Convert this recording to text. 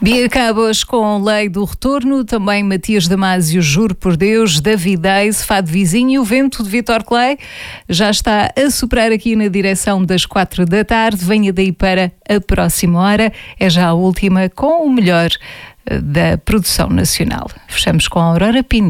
Bia Cabas com Lei do Retorno, também Matias Damasio, Juro por Deus, David Days, Fado Vizinho e O Vento de Vítor Clay. Já está a soprar aqui na direção das 4 da tarde. Venha daí para a próxima hora. É já a última com o melhor da produção nacional. Fechamos com a Aurora Pinto.